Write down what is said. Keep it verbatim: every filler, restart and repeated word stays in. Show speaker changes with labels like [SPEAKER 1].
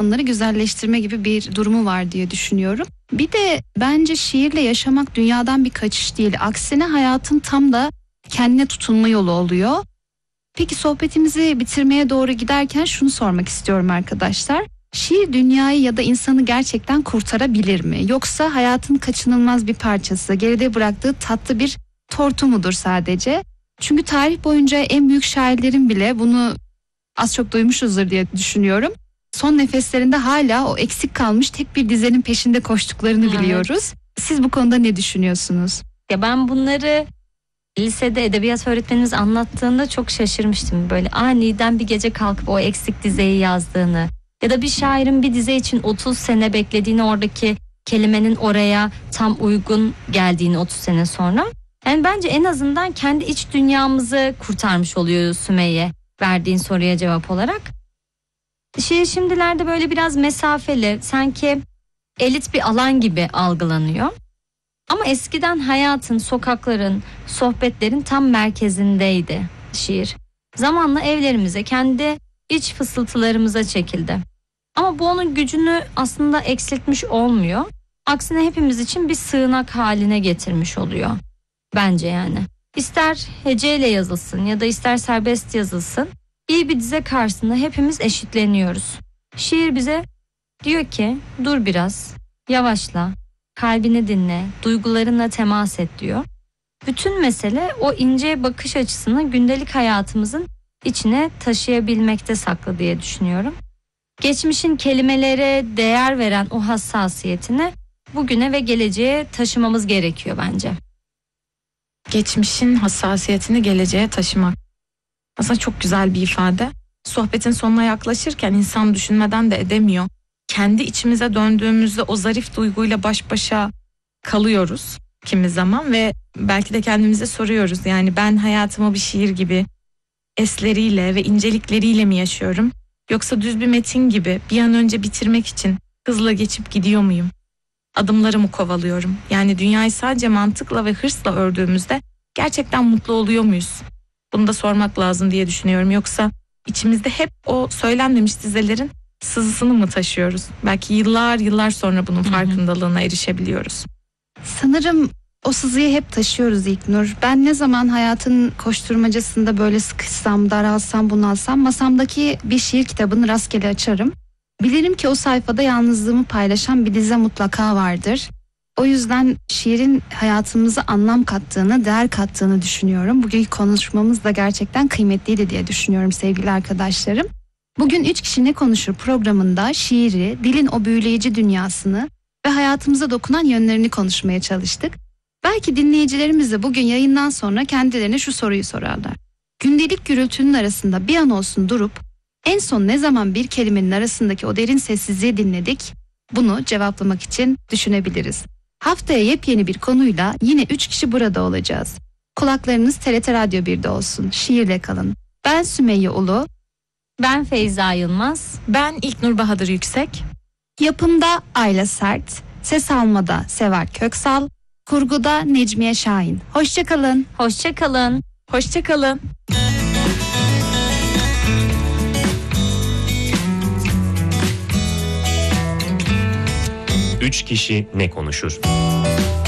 [SPEAKER 1] anları güzelleştirme gibi bir durumu var diye düşünüyorum. Bir de bence şiirle yaşamak dünyadan bir kaçış değil. Aksine hayatın tam da kendine tutunma yolu oluyor. Peki sohbetimizi bitirmeye doğru giderken şunu sormak istiyorum arkadaşlar. Şiir dünyayı ya da insanı gerçekten kurtarabilir mi? Yoksa hayatın kaçınılmaz bir parçası, geride bıraktığı tatlı bir tortu mudur sadece? Çünkü tarih boyunca en büyük şairlerin bile bunu az çok duymuşuzdur diye düşünüyorum. Son nefeslerinde hala o eksik kalmış tek bir dizenin peşinde koştuklarını
[SPEAKER 2] Evet.
[SPEAKER 1] biliyoruz. Siz bu konuda ne düşünüyorsunuz?
[SPEAKER 2] Ya ben bunları lisede edebiyat öğretmenimiz anlattığında çok şaşırmıştım. Böyle aniden bir gece kalkıp o eksik dizeyi yazdığını ya da bir şairin bir dize için otuz sene beklediğini, oradaki kelimenin oraya tam uygun geldiğini otuz sene sonra. Yani bence en azından kendi iç dünyamızı kurtarmış oluyor Sümeyye, verdiğin soruya cevap olarak. Şiir şimdilerde böyle biraz mesafeli, sanki elit bir alan gibi algılanıyor. Ama eskiden hayatın, sokakların, sohbetlerin tam merkezindeydi şiir. Zamanla evlerimize, kendi iç fısıltılarımıza çekildi. Ama bu onun gücünü aslında eksiltmiş olmuyor. Aksine hepimiz için bir sığınak haline getirmiş oluyor. Bence yani. İster heceyle yazılsın ya da ister serbest yazılsın, iyi bir dize karşısında hepimiz eşitleniyoruz. Şiir bize diyor ki dur biraz, yavaşla, kalbini dinle, duygularınla temas et diyor. Bütün mesele o ince bakış açısını gündelik hayatımızın içine taşıyabilmekte saklı diye düşünüyorum. Geçmişin kelimelere değer veren o hassasiyetini bugüne ve geleceğe taşımamız gerekiyor bence.
[SPEAKER 3] Geçmişin hassasiyetini geleceğe taşımak. Aslında çok güzel bir ifade. Sohbetin sonuna yaklaşırken insan düşünmeden de edemiyor. Kendi içimize döndüğümüzde o zarif duyguyla baş başa kalıyoruz kimi zaman ve belki de kendimize soruyoruz. Yani ben hayatımı bir şiir gibi esleriyle ve incelikleriyle mi yaşıyorum? Yoksa düz bir metin gibi bir an önce bitirmek için hızla geçip gidiyor muyum? Adımlarımı kovalıyorum. Yani dünyayı sadece mantıkla ve hırsla ördüğümüzde gerçekten mutlu oluyor muyuz? Bunu da sormak lazım diye düşünüyorum. Yoksa içimizde hep o söylenmemiş dizelerin sızısını mı taşıyoruz? Belki yıllar yıllar sonra bunun farkındalığına erişebiliyoruz.
[SPEAKER 1] Sanırım o sızıyı hep taşıyoruz İlknur. Ben ne zaman hayatın koşturmacasında böyle sıkışsam, daralsam, bunalsam masamdaki bir şiir kitabını rastgele açarım. Bilirim ki o sayfada yalnızlığımı paylaşan bir dize mutlaka vardır. O yüzden şiirin hayatımıza anlam kattığını, değer kattığını düşünüyorum. Bugünkü konuşmamız da gerçekten kıymetliydi diye düşünüyorum sevgili arkadaşlarım. Bugün Üç Kişi Ne Konuşur programında şiiri, dilin o büyüleyici dünyasını ve hayatımıza dokunan yönlerini konuşmaya çalıştık. Belki dinleyicilerimiz de bugün yayından sonra kendilerine şu soruyu sorarlar. Gündelik gürültünün arasında bir an olsun durup en son ne zaman bir kelimenin arasındaki o derin sessizliği dinledik? Bunu cevaplamak için düşünebiliriz. Haftaya yepyeni bir konuyla yine üç kişi burada olacağız. Kulaklarınız T R T Radyo birde olsun. Şiirle kalın. Ben Sümeyye Ulu.
[SPEAKER 2] Ben Feyza Yılmaz.
[SPEAKER 3] Ben İlknur Bahadır Yüksek.
[SPEAKER 1] Yapımda Ayla Sert. Ses almada Seval Köksal. Kurguda Necmiye Şahin. Hoşça kalın.
[SPEAKER 2] Hoşça kalın.
[SPEAKER 3] Hoşça kalın.
[SPEAKER 4] Üç Kişi Ne Konuşur?